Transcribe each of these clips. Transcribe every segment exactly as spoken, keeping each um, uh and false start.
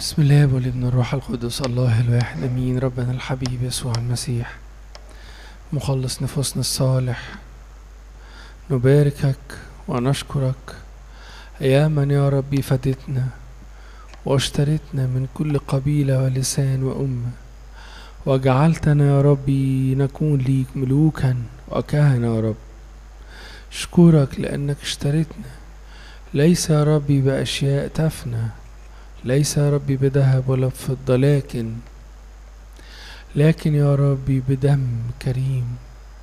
بسم الله والابن الروح القدس الله الواحد امين. ربنا الحبيب يسوع المسيح مخلص نفوسنا الصالح، نباركك ونشكرك يا من يا ربي فدتنا واشتريتنا من كل قبيلة ولسان وأمة، وجعلتنا يا ربي نكون ليك ملوكا وكهنة. يا رب اشكرك لأنك اشتريتنا، ليس يا ربي بأشياء تفنى، ليس يا ربي بذهب ولا بفضة، لكن لكن يا ربي بدم كريم،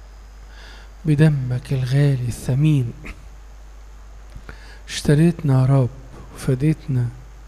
بدمك الغالي الثمين اشتريتنا يا رب وفديتنا،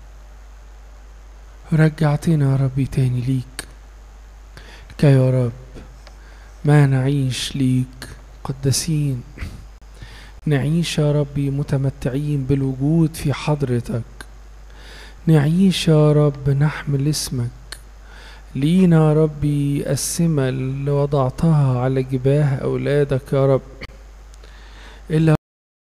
رجعتنا يا ربي تاني ليك، كي يا رب ما نعيش ليك قدسين، نعيش يا ربي متمتعين بالوجود في حضرتك، نعيش يا رب نحمل اسمك لينا يا ربي، السمة اللي وضعتها على جباه أولادك يا رب، إلا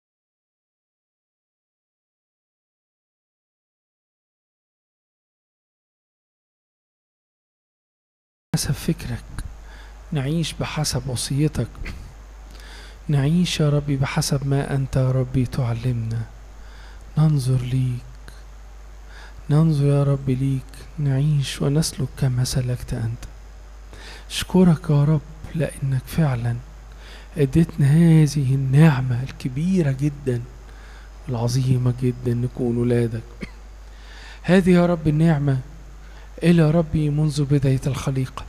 حسب فكرك، نعيش بحسب وصيتك، نعيش يا ربي بحسب ما أنت يا ربي تعلمنا، ننظر ليك، ننظر يا رب ليك، نعيش ونسلك كما سلكت أنت. أشكرك يا رب لأنك فعلا اديتنا هذه النعمة الكبيرة جدا العظيمة جدا نكون ولادك. هذه يا رب النعمة إلى ربي منذ بداية الخليقة،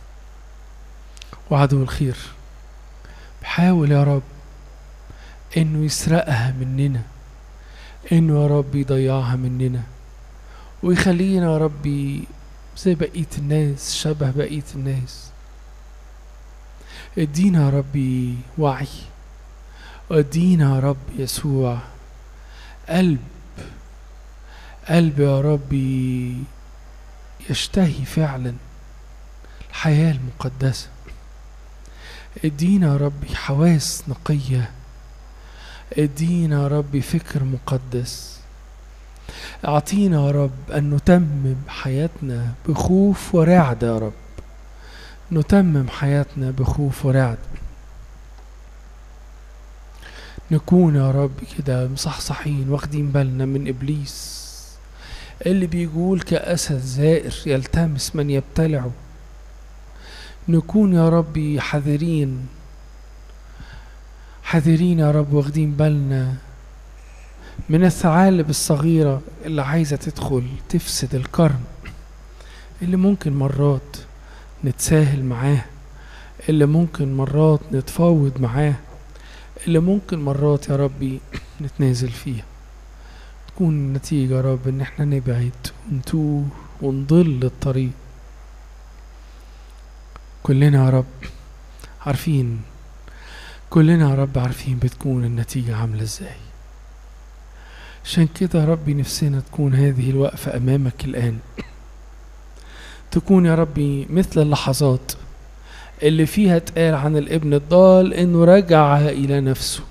وعدو الخير بحاول يا رب إنه يسرقها مننا، إنه يا رب يضيعها مننا ويخلينا يا ربي زي بقية الناس، شبه بقية الناس. ادينا يا ربي وعي، وادينا يا رب يسوع قلب قلب يا ربي يشتهي فعلا الحياة المقدسة. ادينا يا ربي حواس نقية، ادينا يا ربي فكر مقدس، اعطينا يا رب ان نتمم حياتنا بخوف ورعد، يا رب نتمم حياتنا بخوف ورعد، نكون يا رب كده مصحصحين واخدين بالنا من ابليس اللي بيقول كأسد زائر يلتمس من يبتلعه. نكون يا ربي حذرين حذرين يا رب، واخدين بالنا من الثعالب الصغيرة اللي عايزة تدخل تفسد الكرم، اللي ممكن مرات نتساهل معاه، اللي ممكن مرات نتفاوض معاه، اللي ممكن مرات يا ربي نتنازل فيها. تكون النتيجة يا رب ان احنا نبعد ونتوه ونضل الطريق. كلنا يا رب عارفين كلنا يا رب عارفين بتكون النتيجة عاملة ازاي. عشان كده يا ربي نفسنا تكون هذه الوقفة امامك الان تكون يا ربي مثل اللحظات اللي فيها اتقال عن الابن الضال انه رجع الى نفسه.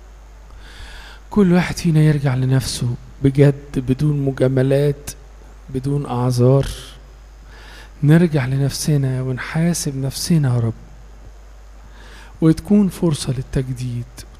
كل واحد فينا يرجع لنفسه بجد، بدون مجاملات، بدون اعذار، نرجع لنفسنا ونحاسب نفسنا يا رب، وتكون فرصة للتجديد،